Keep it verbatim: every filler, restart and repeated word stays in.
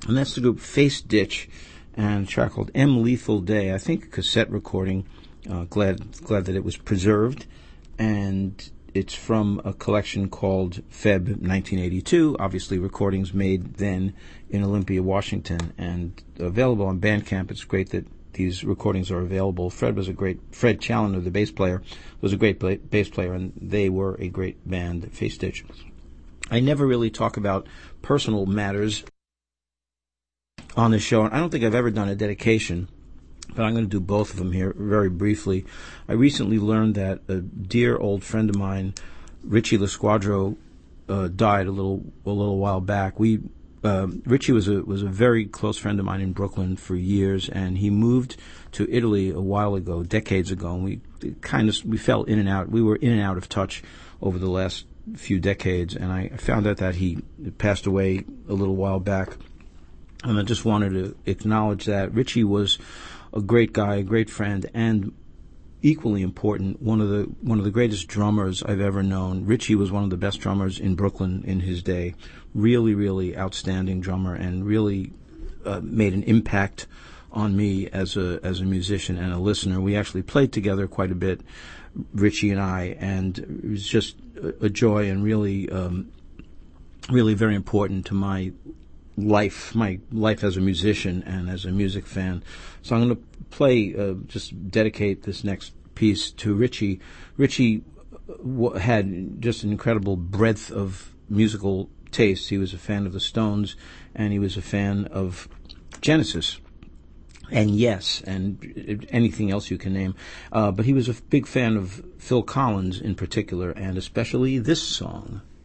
And that's the group Face Ditch, and a track called M Lethal Day. I think a cassette recording. Uh, glad glad that it was preserved, and it's from a collection called Feb nineteen eighty-two. Obviously, recordings made then in Olympia, Washington, and available on Bandcamp. It's great that these recordings are available. Fred was a great Fred Challoner, the bass player, was a great play, bass player, and they were a great band, Face Ditch. I never really talk about personal matters on this show, and I don't think I've ever done a dedication, but I'm going to do both of them here very briefly. I recently learned that a dear old friend of mine, Richie LaSquadro, uh, died a little a little while back. We uh, Richie was a was a very close friend of mine in Brooklyn for years, and he moved to Italy a while ago, decades ago, and we kind of we fell in and out. We were in and out of touch over the last few decades, and I found out that he passed away a little while back. And I just wanted to acknowledge that. Richie was a great guy, a great friend, and equally important, one of the one of the greatest drummers I've ever known. Richie was one of the best drummers in Brooklyn in his day. Really, really outstanding drummer, and really uh, made an impact on me as a as a musician and a listener. We actually played together quite a bit, Richie and I, and it was just a, a joy and really, um, really very important to my life, my life as a musician and as a music fan. So I'm going to play, uh, just dedicate this next piece to Richie. Richie w- had just an incredible breadth of musical taste. He was a fan of the Stones, and he was a fan of Genesis, and Yes, and anything else you can name. Uh, but he was a big fan of Phil Collins in particular, and especially this song.